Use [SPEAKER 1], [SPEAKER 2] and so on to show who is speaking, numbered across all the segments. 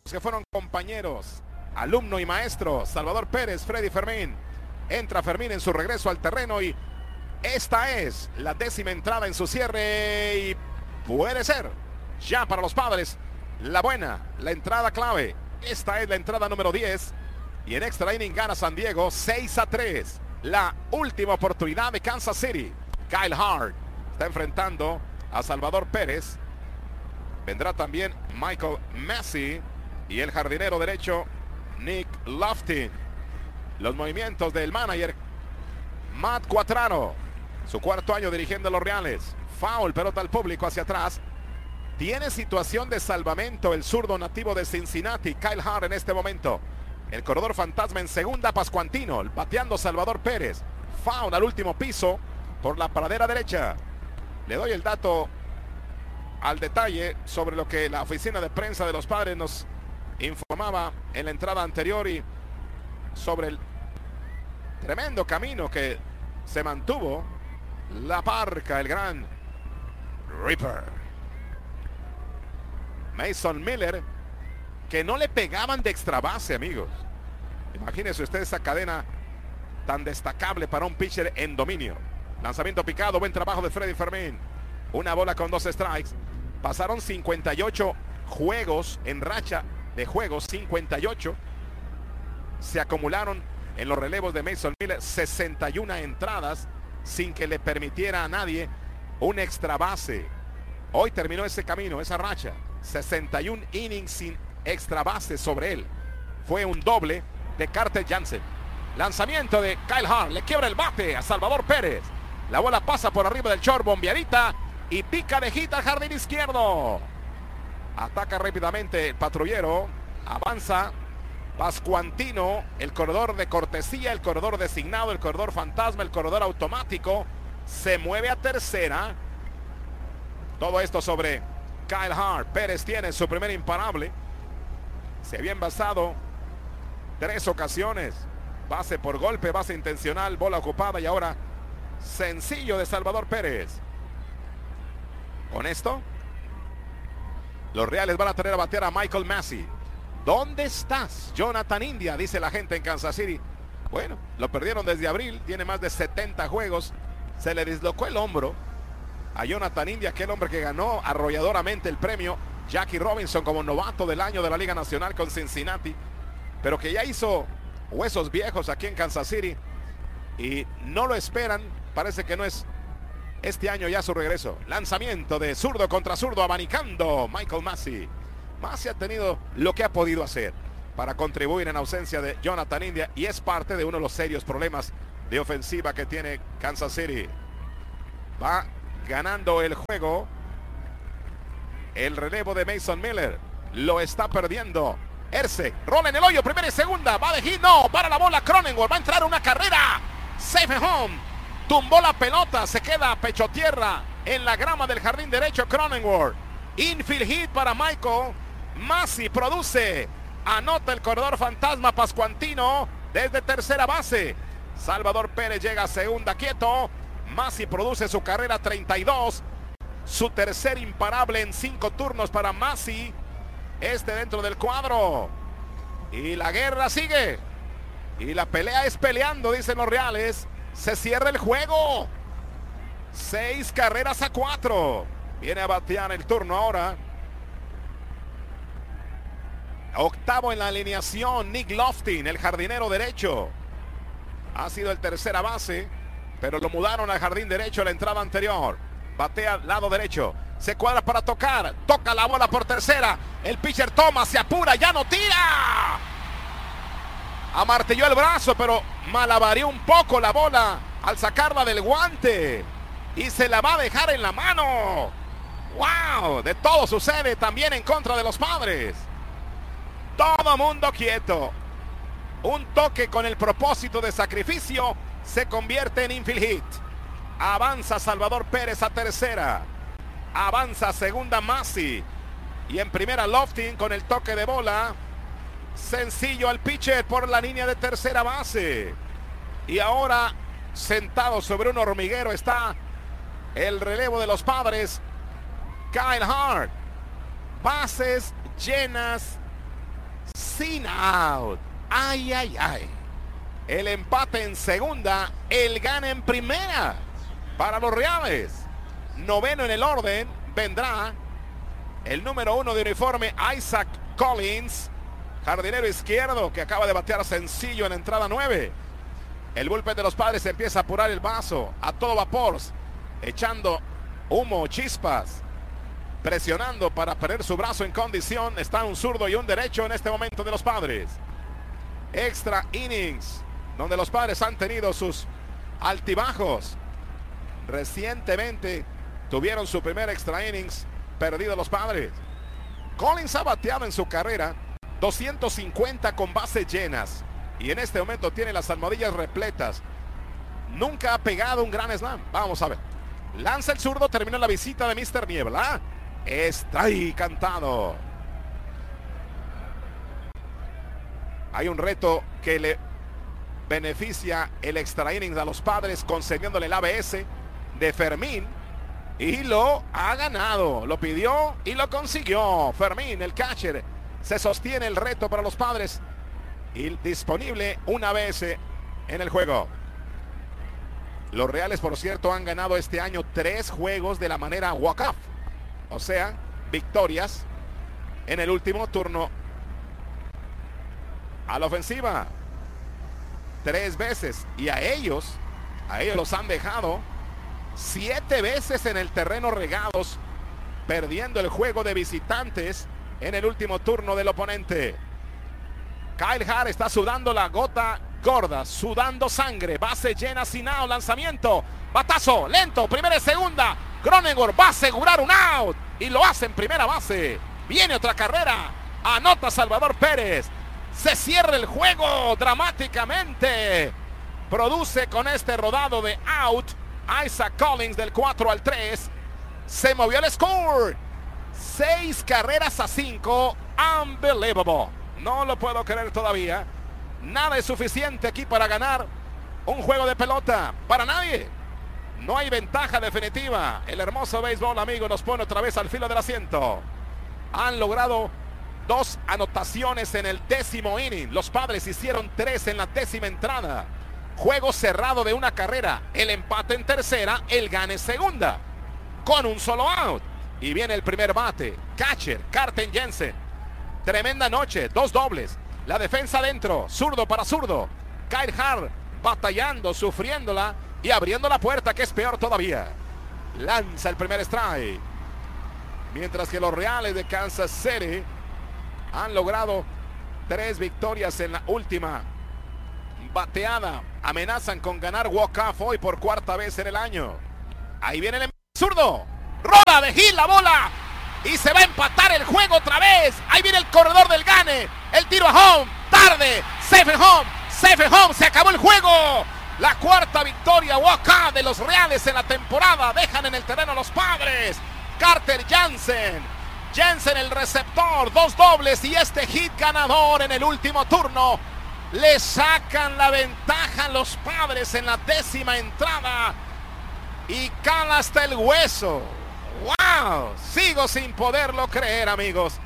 [SPEAKER 1] que fueron compañeros, alumno y maestro, Salvador Pérez, Freddy Fermín. Entra Fermín en su regreso al terreno y esta es la 10ª entrada en su cierre y puede ser ya para los Padres la buena, la entrada clave. Esta es la entrada número 10 y en extra inning gana San Diego 6-3. La última oportunidad de Kansas City. Kyle Hart está enfrentando a Salvador Pérez. Vendrá también Michael Massey y el jardinero derecho Nick Loftin. Los movimientos del manager Matt Quatraro, su 4º año dirigiendo a los Reales. Foul, pelota al público hacia atrás. Tiene situación de salvamento el zurdo nativo de Cincinnati, Kyle Hart, en este momento. El corredor fantasma en segunda, Pascuantino, bateando Salvador Pérez. Foul al último piso por la pradera derecha. Le doy el dato al detalle sobre lo que la oficina de prensa de los Padres nos informaba en la entrada anterior y sobre el tremendo camino que se mantuvo la Parca, el gran Ripper. Mason Miller, que no le pegaban de extra base, amigos. Imagínense usted esa cadena tan destacable para un pitcher en dominio. Lanzamiento picado, buen trabajo de Freddy Fermín. Una bola con 2 strikes. Pasaron 58 juegos en racha de juegos, 58. Se acumularon en los relevos de Mason Miller 61 entradas sin que le permitiera a nadie un extra base. Hoy terminó ese camino, esa racha. 61 innings sin extra base sobre él. Fue un doble de Carter Jansen. Lanzamiento de Kyle Hart. Le quiebra el bate a Salvador Pérez. La bola pasa por arriba del short, bombeadita y pica de hit al jardín izquierdo. Ataca rápidamente el patrullero. Avanza Pascuantino, el corredor de cortesía, el corredor designado, el corredor fantasma, el corredor automático. Se mueve a tercera. Todo esto sobre Kyle Hart. Pérez tiene su primer imparable. Se había envasado 3 ocasiones. Base por golpe, base intencional, bola ocupada y ahora sencillo de Salvador Pérez. Con esto, los Reales van a tener a batear a Michael Massey. ¿Dónde estás, Jonathan India?, dice la gente en Kansas City. Bueno, lo perdieron desde abril, tiene más de 70 juegos. Se le dislocó el hombro a Jonathan India, aquel hombre que ganó arrolladoramente el premio Jackie Robinson como novato del año de la Liga Nacional con Cincinnati, pero que ya hizo huesos viejos aquí en Kansas City y no lo esperan. Parece que no es este año ya su regreso. Lanzamiento de zurdo contra zurdo, abanicando Michael Massey. Massey ha tenido lo que ha podido hacer para contribuir en ausencia de Jonathan India y es parte de uno de los serios problemas de ofensiva que tiene Kansas City. Va ganando el juego el relevo de Mason Miller. Lo está perdiendo Erce. Rola en el hoyo, primera y segunda. Va de hit, no, para la bola Cronenworth. Va a entrar una carrera. Safe and home. Tumbó la pelota, se queda a pecho tierra en la grama del jardín derecho Cronenworth. Infield hit para Michael Massey. Produce, anota el corredor fantasma Pascuantino desde tercera base. Salvador Pérez llega a segunda quieto. Massey produce su carrera 32. Su tercer imparable en 5 turnos para Massey. Dentro del cuadro. Y la guerra sigue. Y la pelea es peleando, dicen los Reales. Se cierra el juego. 6 carreras a 4. Viene a batear el turno ahora. Octavo en la alineación, Nick Loftin, el jardinero derecho. Ha sido el tercera base, pero lo mudaron al jardín derecho a la entrada anterior. Batea al lado derecho. Se cuadra para tocar. Toca la bola por tercera. El pitcher toma, se apura, ya no tira. Amartilló el brazo, pero malabareó un poco la bola al sacarla del guante. Y se la va a dejar en la mano. ¡Wow! De todo sucede también en contra de los Padres. Todo mundo quieto. Un toque con el propósito de sacrificio se convierte en infield hit. Avanza Salvador Pérez a tercera. Avanza a segunda Massey. Y en primera Loftin con el toque de bola. Sencillo al pitcher por la línea de tercera base. Y ahora sentado sobre un hormiguero está el relevo de los Padres, Kyle Hart. Bases llenas sin out. Ay, ay, ay. El empate en segunda, el gane en primera para los Reales. Noveno en el orden vendrá el número 1 de uniforme, Isaac Collins, jardinero izquierdo, que acaba de batear sencillo en la entrada 9. El bullpen de los Padres empieza a apurar el vaso a todo vapor, echando humo, chispas, presionando para poner su brazo en condición. Está un zurdo y un derecho en este momento de los Padres. Extra innings, donde los Padres han tenido sus altibajos. Recientemente tuvieron su primer extra innings perdido los Padres. Collins ha bateado en su carrera 250 con bases llenas y en este momento tiene las almohadillas repletas. Nunca ha pegado un gran slam. Vamos a ver. Lanza el zurdo, termina la visita de Mr. Niebla. Está ahí cantado. Hay un reto que le beneficia el extra innings a los Padres, concediéndole el ABS de Fermín. Y lo ha ganado. Lo pidió y lo consiguió. Fermín, el catcher, se sostiene el reto para los Padres. Y disponible una vez en el juego. Los Reales, por cierto, han ganado este año 3 juegos de la manera walk-off. O sea, victorias en el último turno a la ofensiva. 3 veces. Y a ellos los han dejado 7 veces en el terreno regados, perdiendo el juego de visitantes en el último turno del oponente. Kyle Hart está sudando la gota gorda, sudando sangre. Base llena, sin out, lanzamiento, batazo, lento, primera y segunda. Cronenworth va a asegurar un out y lo hace en primera base. Viene otra carrera, anota Salvador Pérez. Se cierra el juego dramáticamente. Produce con este rodado de out Isaac Collins del 4 al 3. Se movió el score. 6 carreras a 5. Unbelievable. No lo puedo creer todavía. Nada es suficiente aquí para ganar un juego de pelota. Para nadie. No hay ventaja definitiva. El hermoso béisbol, amigo, nos pone otra vez al filo del asiento. Han logrado 2 anotaciones en el 10º inning. Los Padres hicieron 3 en la 10ª entrada. Juego cerrado de una carrera. El empate en tercera, el gane segunda. Con un solo out. Y viene el primer bate. Catcher, Carter Jensen. Tremenda noche, 2 dobles. La defensa adentro, zurdo para zurdo. Kyle Hart batallando, sufriéndola y abriendo la puerta, que es peor todavía. Lanza el primer strike. Mientras que los Reales de Kansas City han logrado 3 victorias en la última bateada. Amenazan con ganar walk-off hoy por 4ª vez en el año. Ahí viene el zurdo. Rola de Gil la bola. Y se va a empatar el juego otra vez. Ahí viene el corredor del gane. El tiro a home. Tarde. Safe and home. Safe and home. Se acabó el juego. La 4ª victoria walk-off de los Reales en la temporada. Dejan en el terreno a los Padres. Carter Jensen. Jensen el receptor. 2 dobles y este hit ganador en el último turno. Le sacan la ventaja a los Padres en la 10ª entrada. Y cala hasta el hueso. ¡Wow! Sigo sin poderlo creer, amigos.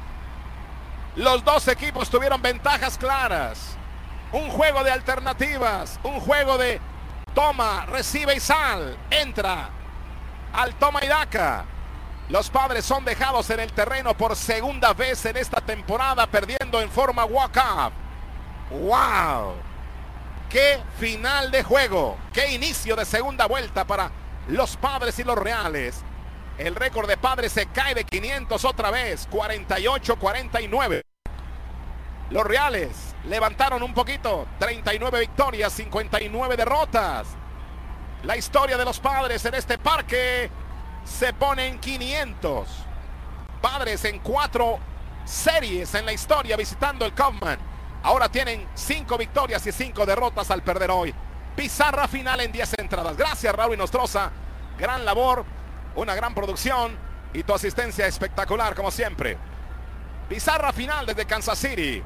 [SPEAKER 1] Los 2 equipos tuvieron ventajas claras. Un juego de alternativas. Un juego de toma, recibe y sal. Entra al toma y daca. Los Padres son dejados en el terreno por 2ª vez en esta temporada, perdiendo en forma walk-off. ¡Wow! ¡Qué final de juego! ¡Qué inicio de segunda vuelta para los Padres y los Reales! El récord de Padres se cae de 500 otra vez, 48-49. Los Reales levantaron un poquito, 39 victorias, 59 derrotas. La historia de los Padres en este parque se pone en 500. Padres en 4 series en la historia visitando el Kauffman. Ahora tienen 5 victorias y 5 derrotas al perder hoy. Pizarra final en 10 entradas. Gracias, Raúl Inostroza. Gran labor. Una gran producción y tu asistencia espectacular como siempre. Pizarra final desde Kansas City.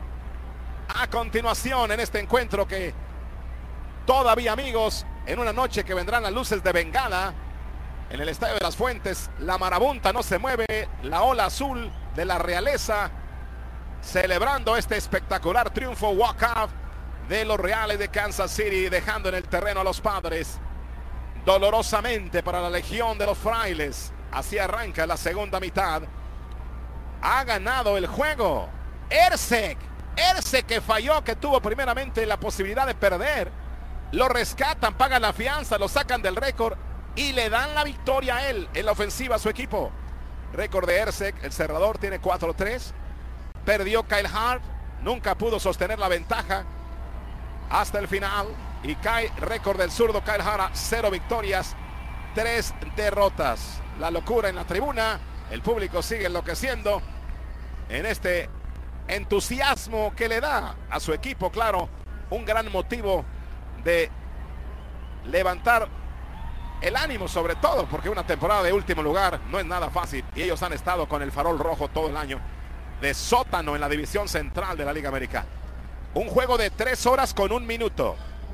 [SPEAKER 1] A continuación en este encuentro que todavía, amigos, en una noche que vendrán las luces de Bengala en el Estadio de las Fuentes, la marabunta no se mueve, la ola azul de la realeza celebrando este espectacular triunfo walk-off de los Reales de Kansas City, dejando en el terreno a los Padres. Dolorosamente para la Legión de los Frailes. Así arranca la segunda mitad. Ha ganado el juego Erceg que falló, que tuvo primeramente la posibilidad de perder. Lo rescatan, pagan la fianza, lo sacan del récord y le dan la victoria a él en la ofensiva a su equipo. Récord de Erceg, el cerrador, tiene 4-3. Perdió Kyle Hart, nunca pudo sostener la ventaja hasta el final. Y cae récord del zurdo Kyle Hart, 0 victorias, 3 derrotas. La locura en la tribuna, el público sigue enloqueciendo en este entusiasmo que le da a su equipo, claro, un gran motivo de levantar el ánimo, sobre todo porque una temporada de último lugar no es nada fácil y ellos han estado con el farol rojo todo el año, de sótano en la división central de la Liga Americana. Un juego de 3 horas con 1 minuto.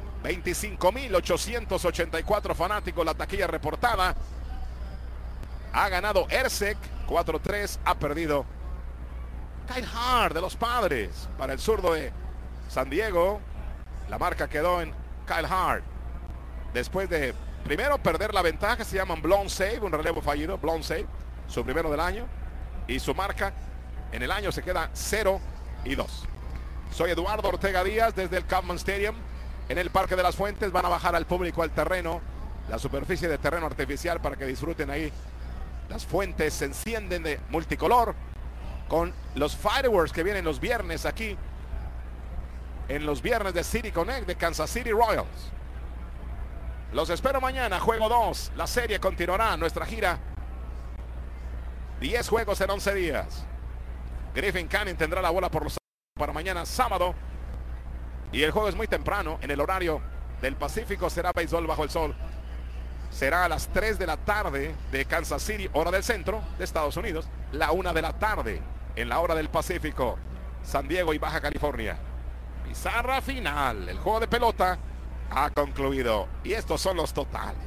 [SPEAKER 1] 25.884 fanáticos, la taquilla reportada. Ha ganado Erceg 4-3, ha perdido Kyle Hart de los Padres. Para el zurdo de San Diego, la marca quedó en Kyle Hart. Después de primero perder la ventaja, se llaman blown save, un relevo fallido, blown save, su primero del año. Y su marca en el año se queda 0-2. Soy Eduardo Ortega Díaz desde el Kauffman Stadium en el Parque de las Fuentes. Van a bajar al público al terreno, la superficie de terreno artificial, para que disfruten ahí. Las fuentes se encienden de multicolor con los fireworks que vienen los viernes aquí en los viernes de City Connect de Kansas City Royals. Los espero mañana, juego 2. La serie continuará, nuestra gira. 10 juegos en 11 días. Griffin Canning tendrá la bola por los para mañana sábado. Y el juego es muy temprano. En el horario del Pacífico será béisbol bajo el sol. Será a las 3 de la tarde de Kansas City, hora del centro de Estados Unidos. La 1 de la tarde en la hora del Pacífico, San Diego y Baja California. Pizarra final. El juego de pelota ha concluido. Y estos son los totales.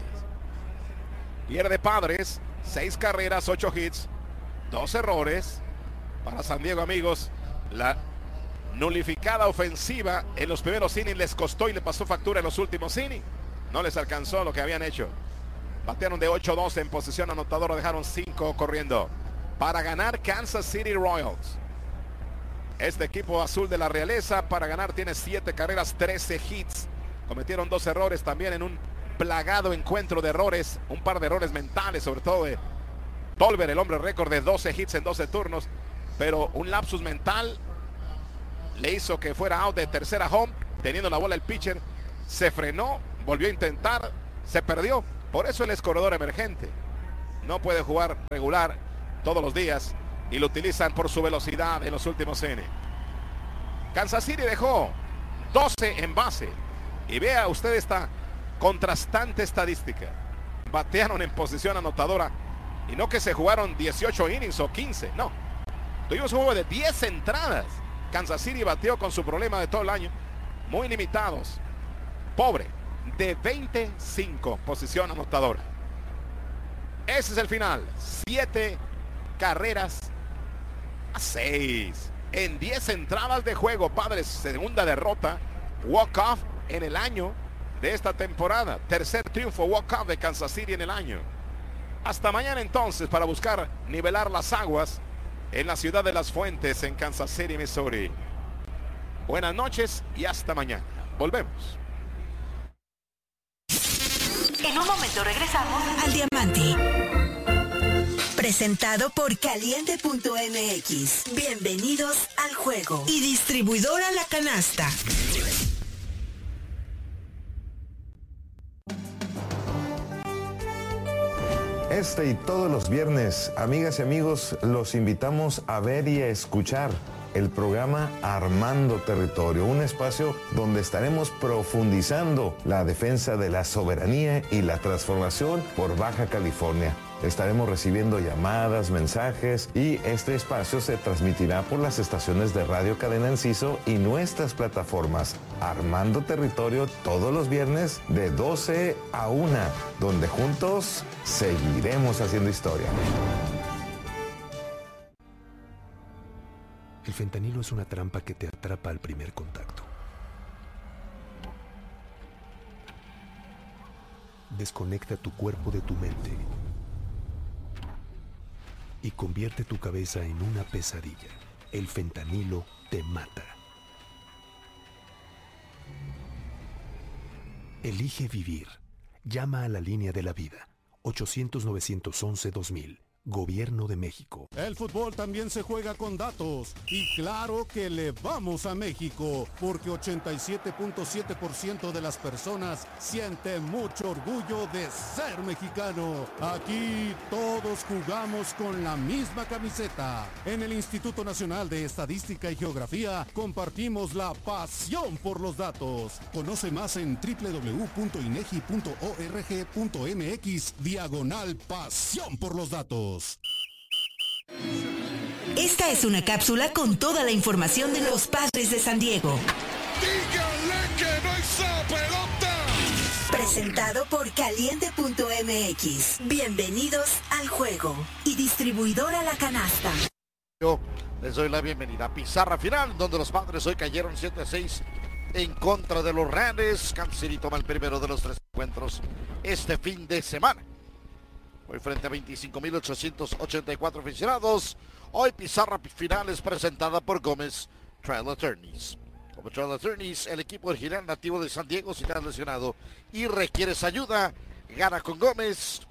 [SPEAKER 1] Pierde Padres, 6 carreras, 8 hits, 2 errores. Para San Diego, amigos, la nulificada ofensiva en los primeros innings les costó y le pasó factura en los últimos innings. No les alcanzó lo que habían hecho. Batearon de 8-2 en posición anotadora, dejaron 5 corriendo. Para ganar Kansas City Royals, este equipo azul de la realeza, para ganar tiene 7 carreras, 13 hits. Cometieron 2 errores también en un plagado encuentro de errores. Un par de errores mentales, sobre todo de Tolver, el hombre récord de 12 hits en 12 turnos. Pero un lapsus mental le hizo que fuera out de tercera home, teniendo la bola el pitcher. Se frenó, volvió a intentar, se perdió. Por eso él es corredor emergente. No puede jugar regular todos los días y lo utilizan por su velocidad en los últimos innings. Kansas City dejó 12 en base. Y vea usted esta contrastante estadística. Batearon en posición anotadora. Y no que se jugaron 18 innings o 15, no. Tuvimos un juego de 10 entradas. Kansas City bateó con su problema de todo el año. Muy limitados. Pobre. De 25 posición anotadora. Ese es el final. 7 carreras a 6. En 10 entradas de juego. Padres, segunda derrota. Walk-off en el año de esta temporada. Tercer triunfo walk-off de Kansas City en el año. Hasta mañana entonces para buscar nivelar las aguas en la ciudad de las Fuentes en Kansas City, Missouri. Buenas noches y hasta mañana. Volvemos.
[SPEAKER 2] En un momento regresamos al Diamante. Presentado por Caliente.mx. Bienvenidos al juego. Y distribuidora La Canasta.
[SPEAKER 3] Este y todos los viernes, amigas y amigos, los invitamos a ver y a escuchar el programa Armando Territorio, un espacio donde estaremos profundizando la defensa de la soberanía y la transformación por Baja California. Estaremos recibiendo llamadas, mensajes y este espacio se transmitirá por las estaciones de Radio Cadena Enciso y nuestras plataformas. Armando Territorio todos los viernes de 12 a 1, donde juntos seguiremos haciendo historia.
[SPEAKER 4] El fentanilo es una trampa que te atrapa al primer contacto. Desconecta tu cuerpo de tu mente y convierte tu cabeza en una pesadilla. El fentanilo te mata. Elige vivir. Llama a la línea de la vida. 800-911-2000. Gobierno de México.
[SPEAKER 5] El fútbol también se juega con datos. Y claro que le vamos a México, porque 87.7% de las personas sienten mucho orgullo de ser mexicano. Aquí todos jugamos con la misma camiseta. En el Instituto Nacional de Estadística y Geografía compartimos la pasión por los datos. Conoce más en www.inegi.org.mx/pasión por los datos.
[SPEAKER 2] Esta es una cápsula con toda la información de los Padres de San Diego.
[SPEAKER 6] ¡Díganle que no hizo pelota!
[SPEAKER 2] Presentado por Caliente.mx. Bienvenidos al juego. Y distribuidora La Canasta.
[SPEAKER 7] Yo les doy la bienvenida a Pizarra Final, donde los Padres hoy cayeron 7-6 en contra de los Reales. Kansas City toma el primero de los 3 encuentros este fin de semana. Hoy frente a 25.884 aficionados. Hoy Pizarra Final es presentada por Gómez Trail Attorneys. Como Trail Attorneys, el equipo original nativo de San Diego, si te has lesionado y requieres ayuda, gana con Gómez.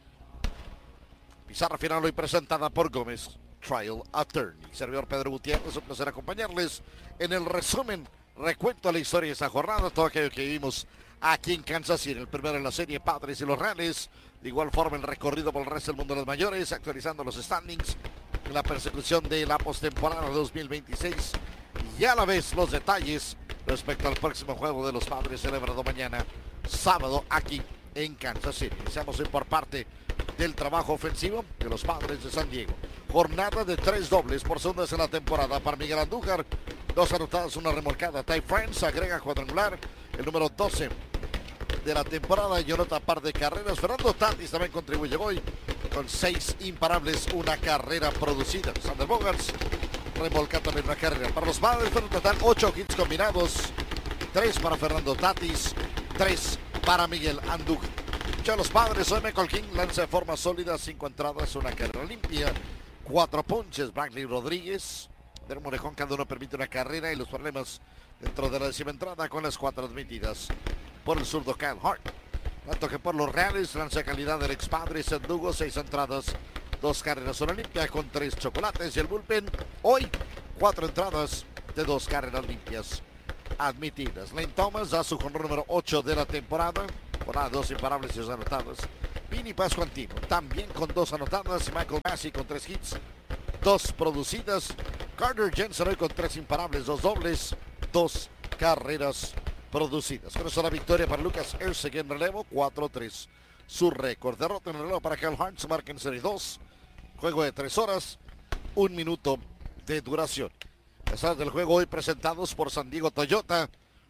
[SPEAKER 7] Pizarra Final hoy presentada por Gómez Trail Attorney. Servidor Pedro Gutiérrez, un placer acompañarles en el resumen, recuento a la historia de esa jornada, todo aquello que vivimos aquí en Kansas City, el primero en la serie Padres y los Reales. De igual forma el recorrido por el resto del mundo de los mayores, actualizando los standings, la persecución de la postemporada 2026 y a la vez los detalles respecto al próximo juego de los Padres celebrado mañana sábado aquí en Kansas City. Iniciamos hoy por parte del trabajo ofensivo de los Padres de San Diego. Jornada de 3 dobles por segunda vez en la temporada para Miguel Andújar. 2 anotadas, 1 remolcada. Ty France agrega cuadrangular, el número 12 de la temporada, y anota par de carreras. Fernando Tatis también contribuye hoy con 6 imparables, 1 carrera producida. Sander Bogaerts remolca también 1 carrera. Para los Padres fueron total 8 hits combinados, 3 para Fernando Tatis, 3 para Miguel Andújar. Ya los Padres, hoy Michael King lanza de forma sólida, 5 entradas, 1 carrera limpia, 4 ponches. Brantley Rodríguez, del Morejón, cada uno permite 1 carrera, y los problemas dentro de la 10ª entrada con las 4 admitidas por el zurdo Kyle Hart. Tanto que por los Reales, lanza de calidad del ex Padre Seth Lugo, 6 entradas, 2 carreras, 1 limpia con 3 chocolates. Y el bullpen hoy 4 entradas de 2 carreras limpias admitidas. Lane Thomas da su jonrón número 8 de la temporada, con 2 imparables y 2 anotadas. Vinny Pascuantino también con 2 anotadas. Michael Massey con 3 hits, 2 producidas. Carter Jensen hoy con 3 imparables, 2 dobles, 2 carreras producidas. Con eso la victoria para Lucas Erceg en relevo, 4-3 su récord. Derrota en relevo para Kyle Hart, marca en serie 2. Juego de 3 horas, 1 minuto de duración. Las del juego hoy presentados por San Diego Toyota.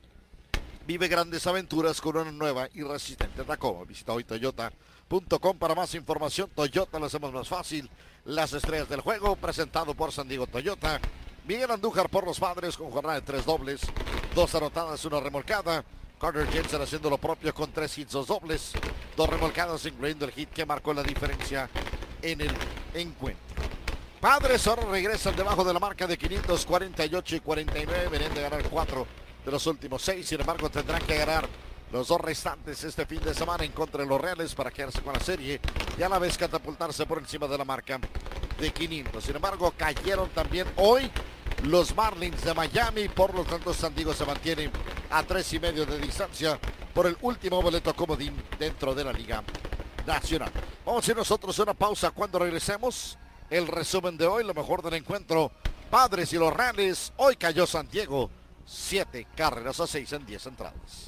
[SPEAKER 7] Vive grandes aventuras con una nueva y resistente Tacoma. Visita hoy toyota.com para más información. Toyota lo hacemos más fácil. Las estrellas del juego presentado por San Diego Toyota. Miguel Andújar por los Padres con jornada de 3 dobles, 2 anotadas, 1 remolcada. Carter Jensen haciendo lo propio con 3 hits, 2 dobles, 2 remolcadas, incluyendo el hit que marcó la diferencia en el encuentro. Padres ahora regresan debajo de la marca de 548 y 49. Venían de ganar 4 de los últimos 6. Sin embargo, tendrán que ganar los 2 restantes este fin de semana en contra de los Reales para quedarse con la serie y a la vez catapultarse por encima de la marca de 500. Sin embargo, cayeron también hoy los Marlins de Miami. Por lo tanto, San Diego se mantiene a 3.5 de distancia por el último boleto comodín dentro de la Liga Nacional. Vamos a hacer nosotros una pausa. Cuando regresemos, el resumen de hoy, lo mejor del encuentro Padres y los Reales. Hoy cayó San Diego 7 carreras a 6 en 10 entradas.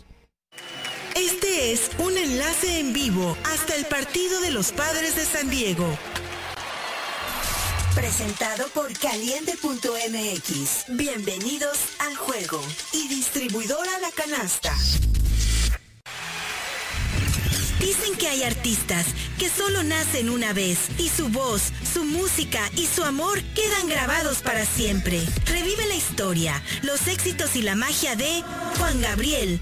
[SPEAKER 2] Este es un enlace en vivo hasta el partido de los Padres de San Diego. Presentado por Caliente.mx. Bienvenidos al juego. Y distribuidora La Canasta. Dicen que hay artistas que solo nacen una vez y su voz, su música y su amor quedan grabados para siempre. Revive la historia, los éxitos y la magia de Juan Gabriel.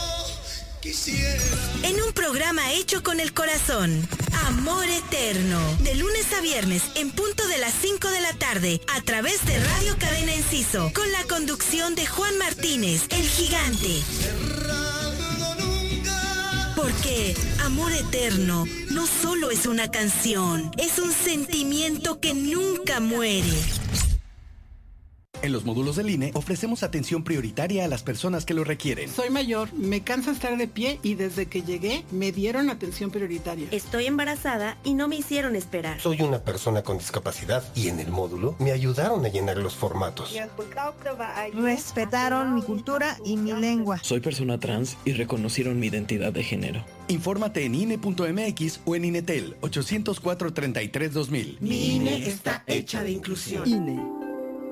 [SPEAKER 2] En un programa hecho con el corazón. Amor Eterno. De lunes a viernes en punto de las 5 de la tarde a través de Radio Cadena Enciso. Con la conducción de Juan Martínez, el gigante. Porque Amor Eterno no solo es una canción, es un sentimiento que nunca muere.
[SPEAKER 8] En los módulos del INE ofrecemos atención prioritaria a las personas que lo requieren.
[SPEAKER 9] Soy mayor, me cansa estar de pie y desde que llegué me dieron atención prioritaria.
[SPEAKER 10] Estoy embarazada y no me hicieron esperar.
[SPEAKER 11] Soy una persona con discapacidad y en el módulo me ayudaron a llenar los formatos.
[SPEAKER 12] Respetaron mi cultura y mi lengua.
[SPEAKER 13] Soy persona trans y reconocieron mi identidad de género.
[SPEAKER 8] Infórmate en INE.mx o en INETEL 804-33-2000.
[SPEAKER 9] Mi INE está hecha de inclusión. INE.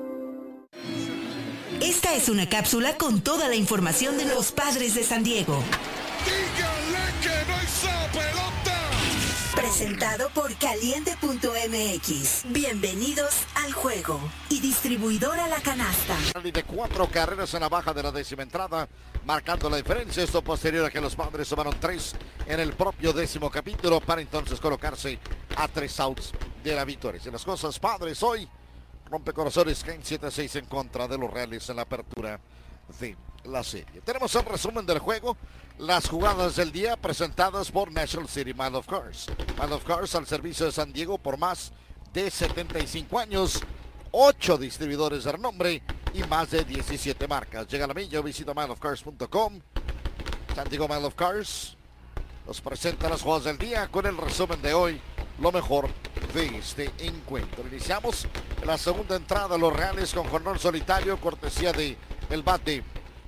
[SPEAKER 2] Esta es una cápsula con toda la información de los Padres de San Diego.
[SPEAKER 6] ¡Dígale que no hizo pelota!
[SPEAKER 2] Presentado por Caliente.mx. Bienvenidos al juego. Y distribuidora La Canasta.
[SPEAKER 7] De 4 carreras en la baja de la 10ª entrada, marcando la diferencia. Esto posterior a que los Padres sumaron 3 en el propio 10º capítulo para entonces colocarse a 3 outs de la victoria. Si las cosas, Padres, hoy rompecorazones caen 7-6 en contra de los Reales en la apertura de la serie. Tenemos el resumen del juego, las jugadas del día presentadas por National City Mind of Cars. Mind of Cars al servicio de San Diego por más de 75 años, 8 distribuidores de renombre y más de 17 marcas. Llega la milla, visita mindofcars.com. San Diego Mind of Cars nos presenta las jugadas del día con el resumen de hoy, lo mejor de este encuentro. Iniciamos la segunda entrada, los Reales con jonrón solitario, cortesía de el bate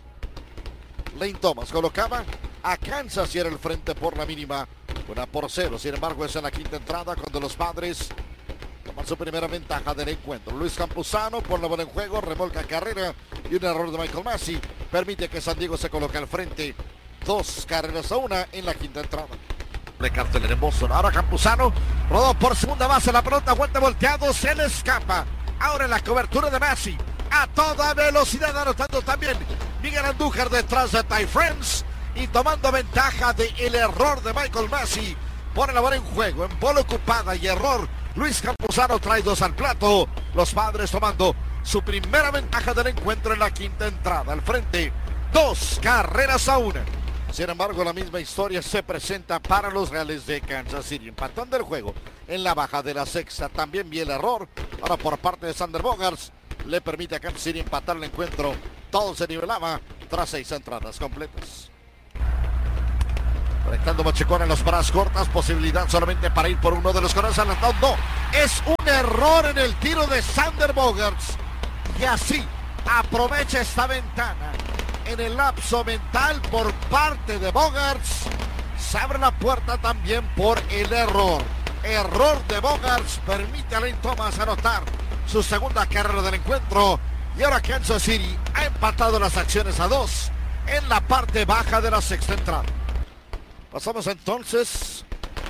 [SPEAKER 7] Lane Thomas. Colocaba a Kansas y era el frente por la mínima, 1-0. Sin embargo, es en la quinta entrada cuando los Padres toman su primera ventaja del encuentro. Luis Campuzano por la bola en juego, remolca carrera y un error de Michael Massey permite que San Diego se coloque al frente, 2-1 en la quinta entrada. De cartelera en Boston. Ahora Campuzano rodó por segunda base, la pelota vuelta volteado, se le escapa. Ahora en la cobertura de Massey, a toda velocidad, anotando también Miguel Andújar detrás de Ty France y tomando ventaja del error de Michael Massey. Pone la bola en juego, en bola ocupada y error. Luis Campuzano trae 2 al plato. Los Padres tomando su primera ventaja del encuentro en la quinta entrada. Al frente, 2-1. Sin embargo, la misma historia se presenta para los Reales de Kansas City. Empatando el juego en la baja de la sexta. También vi el error. Ahora por parte de Xander Bogaerts. Le permite a Kansas City empatar el encuentro. Todo se nivelaba tras 6 entradas completas. Conectando Machicón en los paras cortas. Posibilidad solamente para ir por uno de los corredores adelantados. No, es un error en el tiro de Xander Bogaerts. Y así aprovecha esta ventana. En el lapso mental por parte de Bogaerts, se abre la puerta también por el error. Error de Bogaerts permite a Lane Thomas anotar su segunda carrera del encuentro. Y ahora Kansas City ha empatado las acciones a 2 en la parte baja de la sexta entrada. Pasamos entonces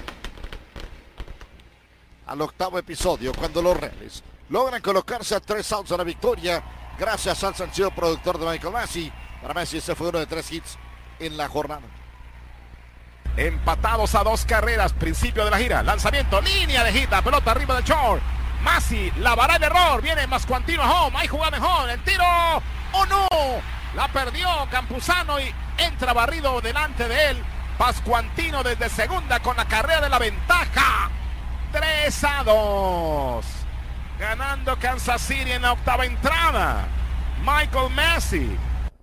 [SPEAKER 7] al octavo episodio, cuando los Reales logran colocarse a 3 outs a la victoria gracias al sencillo productor de Michael Massey. Para Messi ese fue uno de 3 hits en la jornada.
[SPEAKER 1] Empatados a 2 carreras, principio de la gira. Lanzamiento, línea de hit, la pelota arriba del short. Massey lavará el error, viene Mascuantino a home, ahí juega mejor, el tiro, ¡oh no! La perdió Campuzano y entra barrido delante de él. Pascuantino desde segunda con la carrera de la ventaja. 3-2. Ganando Kansas City en la octava entrada. Michael Massey.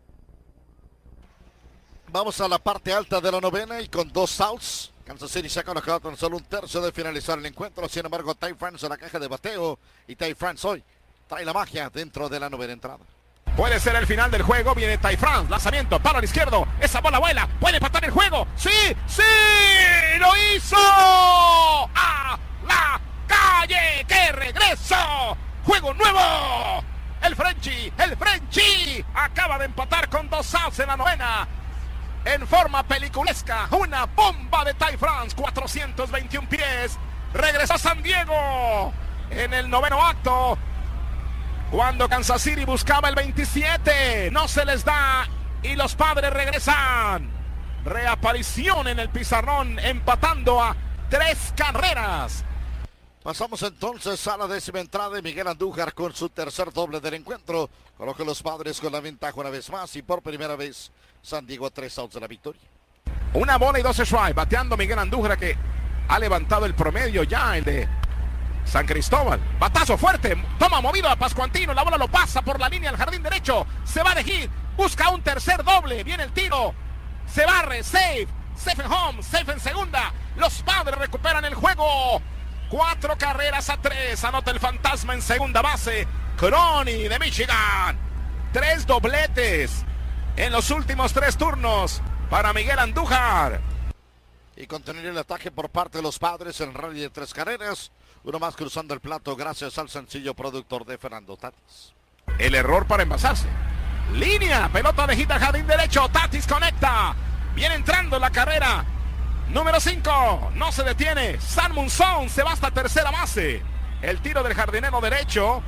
[SPEAKER 7] Vamos a la parte alta de la novena y con 2 outs. Kansas City se ha colocado tan solo un tercio de finalizar el encuentro. Sin embargo, Ty France en la caja de bateo. Y Ty France hoy trae la magia dentro de la novena entrada.
[SPEAKER 1] Puede ser el final del juego. Viene Ty France. Lanzamiento, palo al izquierdo. Esa bola vuela. Puede empatar el juego. ¡Sí! ¡Sí! ¡Lo hizo! ¡A la calle! ¡Qué regreso! ¡Juego nuevo! El Frenchie acaba de empatar con 2 outs en la novena. en forma peliculesca. Una bomba de Ty France, 421 pies. Regresa San Diego en el noveno acto. Cuando Kansas City buscaba el 27, no se les da y los Padres regresan. Reaparición en el pizarrón, empatando a 3 carreras.
[SPEAKER 7] Pasamos entonces a la 10ª entrada de Miguel Andújar con su tercer doble del encuentro. Coloca a los Padres con la ventaja una vez más y por primera vez San Diego a 3 outs de la victoria.
[SPEAKER 1] Una bola y 12 strikes, bateando Miguel Andújar, que ha levantado el promedio ya, el de San Cristóbal. Batazo fuerte, toma movido a Pascuantino, la bola lo pasa por la línea al jardín derecho, se va de hit, busca un tercer doble, viene el tiro, se barre, safe en home, safe en segunda. Los Padres recuperan el juego. 4 carreras a 3, anota el fantasma en segunda base, Crony de Michigan. 3 dobletes en los últimos 3 turnos para Miguel Andújar.
[SPEAKER 7] Y continuaría el ataque por parte de los Padres en rally de 3 carreras. Uno más cruzando el plato gracias al sencillo productor de Fernando Tatis.
[SPEAKER 1] El error para envasarse. Línea, pelota de hit al jardín derecho, Tatis conecta. Viene entrando la carrera. Número 5, no se detiene. San Munson se va hasta tercera base. El tiro del jardinero derecho,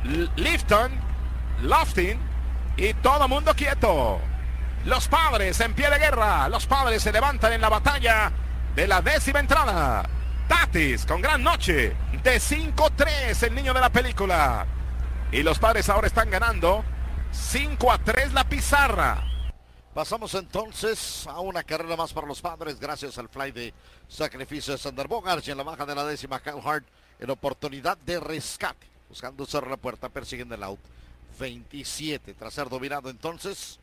[SPEAKER 1] Loftin, y todo mundo quieto. Los Padres en pie de guerra. Los Padres se levantan en la batalla de la 10ª entrada. Tatis con gran noche de 5-3, el niño de la película. Y los Padres ahora están ganando 5-3 la pizarra.
[SPEAKER 7] Pasamos entonces a una carrera más para los Padres gracias al fly de sacrificio de Sander Bogaerts. Y en la baja de la 10ª, Kyle Hart en oportunidad de rescate, buscando cerrar la puerta, persiguiendo el out 27 tras ser dominado entonces.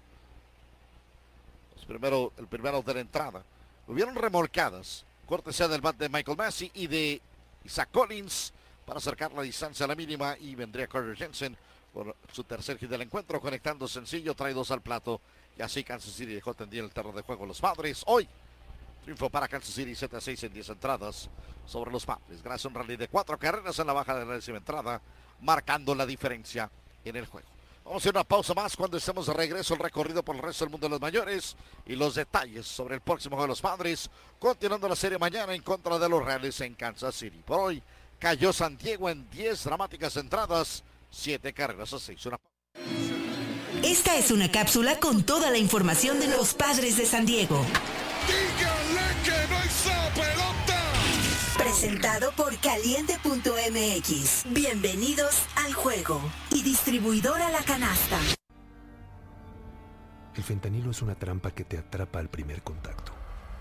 [SPEAKER 7] El primer out de la entrada. Hubieron remolcadas, cortesía del bat de Michael Massey y de Isaac Collins para acercar la distancia a la mínima, y vendría Carter Jensen por su tercer hit del encuentro, conectando sencillo, trae 2 al plato. Y así Kansas City dejó tendido el terreno de juego a los Padres. Hoy, triunfo para Kansas City, 7-6 en 10 entradas sobre los Padres. Gracias a un rally de 4 carreras en la baja de la 10ª entrada, marcando la diferencia en el juego. Vamos a hacer una pausa más. Cuando estemos de regreso, el recorrido por el resto del mundo de los mayores y los detalles sobre el próximo juego de los Padres, continuando la serie mañana en contra de los Reales en Kansas City. Por hoy, cayó San Diego en 10 dramáticas entradas, 7 carreras a 6.
[SPEAKER 2] Esta es una cápsula con toda la información de los Padres de San Diego.
[SPEAKER 6] ¡Díganle que no hay pelota!
[SPEAKER 2] Presentado por Caliente.mx. Bienvenidos al juego. Y distribuidora La Canasta.
[SPEAKER 4] El fentanilo es una trampa que te atrapa al primer contacto.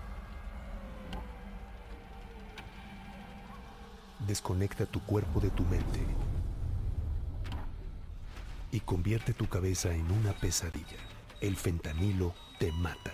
[SPEAKER 4] Desconecta tu cuerpo de tu mente y convierte tu cabeza en una pesadilla. El fentanilo te mata.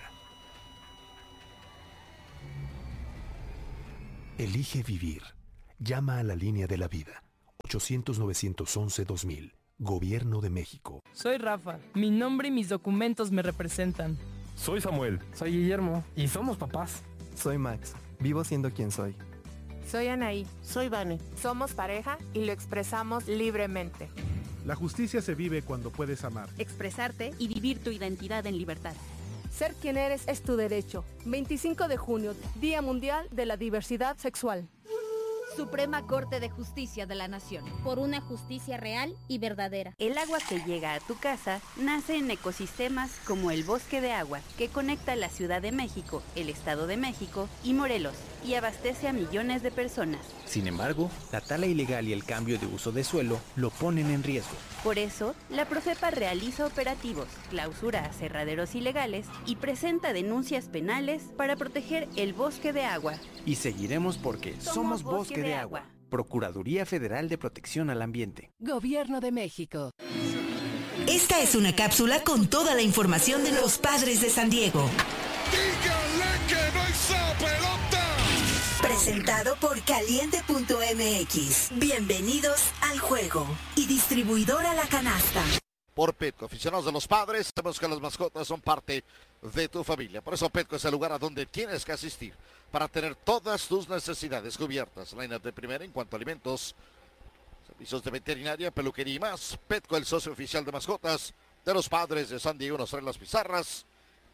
[SPEAKER 4] Elige vivir. Llama a la línea de la vida. 800-911-2000. Gobierno de México.
[SPEAKER 14] Soy Rafa. Mi nombre y mis documentos me representan.
[SPEAKER 15] Soy Samuel.
[SPEAKER 16] Soy Guillermo. Y somos papás.
[SPEAKER 17] Soy Max. Vivo siendo quien soy.
[SPEAKER 18] Soy Anaí.
[SPEAKER 19] Soy Vane.
[SPEAKER 18] Somos pareja y lo expresamos libremente.
[SPEAKER 20] La justicia se vive cuando puedes amar,
[SPEAKER 21] expresarte y vivir tu identidad en libertad.
[SPEAKER 22] Ser quien eres es tu derecho. 25 de junio, Día Mundial de la Diversidad Sexual.
[SPEAKER 23] Suprema Corte de Justicia de la Nación.
[SPEAKER 24] Por una justicia real y verdadera.
[SPEAKER 10] El agua que llega a tu casa nace en ecosistemas como el Bosque de Agua, que conecta la Ciudad de México, el Estado de México y Morelos, y abastece a millones de personas.
[SPEAKER 25] Sin embargo, la tala ilegal y el cambio de uso de suelo lo ponen en riesgo.
[SPEAKER 10] Por eso, la Profepa realiza operativos, clausura aserraderos ilegales y presenta denuncias penales para proteger el Bosque de Agua.
[SPEAKER 25] Y seguiremos porque somos Bosque de Agua. Procuraduría Federal de Protección al Ambiente.
[SPEAKER 22] Gobierno de México.
[SPEAKER 2] Esta es una cápsula con toda la información de los Padres de San Diego.
[SPEAKER 6] ¡Díganle que no hay pelota!
[SPEAKER 2] Presentado por Caliente.mx. Bienvenidos al juego. Y distribuidora La Canasta.
[SPEAKER 7] Por Petco, aficionados de los Padres, sabemos que las mascotas son parte de tu familia. Por eso Petco es el lugar a donde tienes que asistir para tener todas tus necesidades cubiertas. Line-up de primera en cuanto a alimentos, servicios de veterinaria, peluquería y más. Petco, el socio oficial de mascotas de los Padres de San Diego, nos trae las pizarras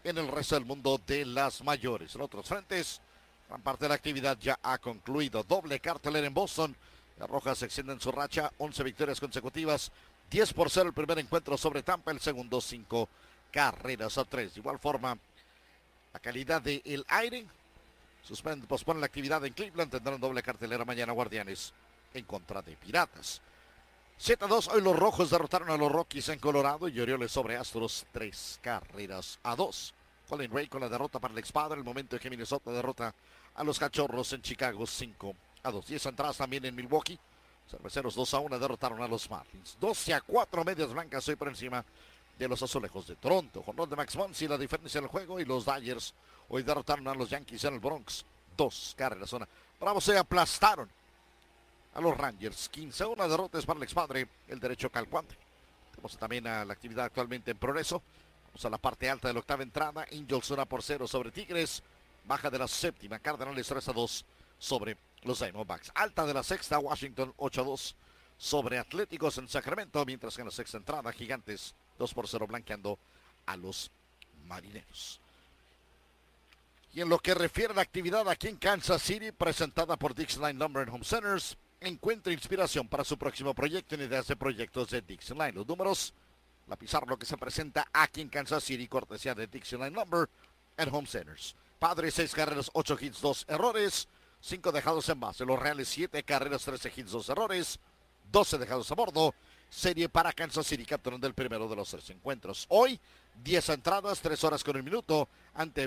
[SPEAKER 7] en el resto del mundo de las mayores. En otros frentes, gran parte de la actividad ya ha concluido. Doble cartelera en Boston. Las Rojas se extienden su racha, 11 victorias consecutivas, 10-0 el primer encuentro sobre Tampa, el segundo 5 carreras a 3. De igual forma, la calidad del aire pospone la actividad en Cleveland. Tendrán doble cartelera mañana Guardianes en contra de Piratas. 7-2, hoy los Rojos derrotaron a los Rockies en Colorado y Orioles sobre Astros 3 carreras a 2. Colin Ray con la derrota para el expadre, el momento en que Minnesota derrota a los Cachorros en Chicago 5-2. 10 entradas también en Milwaukee. Cerveceros 2-1 derrotaron a los Marlins. 12-4 medias blancas hoy por encima de los Azulejos de Toronto. Jonrón de Max Muncy, la diferencia del juego, y los Dodgers hoy derrotaron a los Yankees en el Bronx 2 carreras a 1. Bravos se aplastaron a los Rangers 15-1, derrotas para el expadre, el derecho calcuante. Tenemos también a la actividad actualmente en progreso. Vamos a la parte alta de la octava entrada. Angels 1-0 sobre Tigres. Baja de la séptima, Cardenales 3-2 sobre los Diamondbacks. Alta de la sexta, Washington 8-2 sobre Atléticos en Sacramento, mientras que en la sexta entrada, Gigantes 2-0 blanqueando a los Marineros. Y en lo que refiere a la actividad aquí en Kansas City, presentada por Dixieline Lumber and Home Centers, encuentra inspiración para su próximo proyecto en ideas de proyectos de Dixieline. Los números, la pizarra, lo que se presenta aquí en Kansas City, cortesía de Dixieline Lumber and Home Centers. Padres 6 carreras, 8 hits, 2 errores, 5 dejados en base. Los Reales 7 carreras, 13 hits, 2 errores, 12 dejados a bordo. Serie para Kansas City, capturando el primero de los 3 encuentros. Hoy, 10 entradas, 3 horas con 1 minuto, ante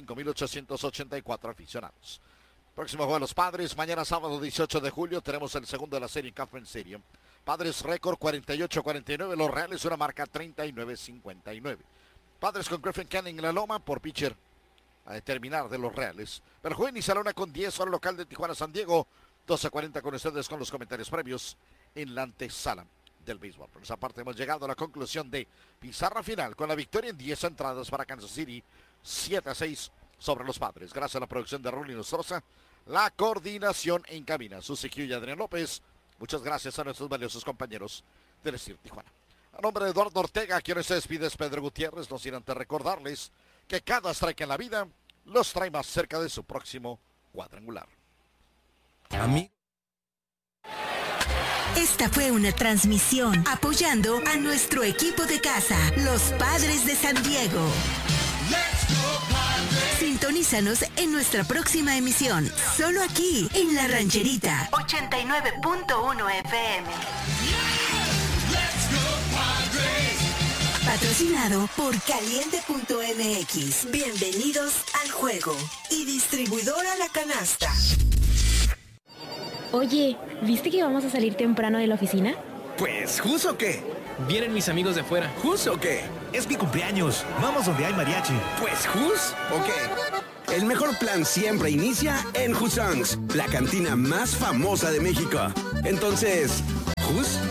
[SPEAKER 7] 25.884 aficionados. Próximo juego de los Padres, mañana sábado 18 de julio, tenemos el segundo de la serie en Kauffman Stadium. Padres récord 48-49, los Reales una marca 39-59. Padres con Griffin Canning en la loma por pitcher a determinar de los Reales. Pero juego inicial una con 10, hora local de Tijuana, San Diego, 12:40 con ustedes con los comentarios previos en la antesala del béisbol. Por esa parte hemos llegado a la conclusión de pizarra final con la victoria en 10 entradas para Kansas City, 7-6 sobre los Padres. Gracias a la producción de Rulli Nostroza, la coordinación en cabina, Susi Q y Adrián López. Muchas gracias a nuestros valiosos compañeros del Estir Tijuana. A nombre de Eduardo Ortega, quien se despide, es Pedro Gutiérrez. No sin antes recordarles que cada strike en la vida los trae más cerca de su próximo cuadrangular.
[SPEAKER 2] Esta fue una transmisión apoyando a nuestro equipo de casa, los Padres de San Diego. Sintonízanos en nuestra próxima emisión, solo aquí en La Rancherita 89.1 FM. Patrocinado por Caliente.mx. Bienvenidos al juego. Y distribuidora La Canasta.
[SPEAKER 3] Oye, ¿viste que vamos a salir temprano de la oficina?
[SPEAKER 5] Pues, ¿justo qué? Vienen mis amigos de fuera. ¿Justo qué? Es mi cumpleaños. Vamos donde hay mariachi. Pues, ¿jus o qué?
[SPEAKER 11] El mejor plan siempre inicia en Husongs, la cantina más famosa de México. Entonces, ¿jus?